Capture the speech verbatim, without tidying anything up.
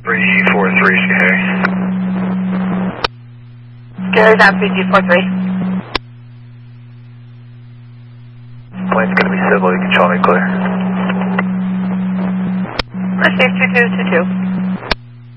three four three, Scary. Scary's on three G four three. Plane's going to be civil, you can show me clear. Receive two two two two.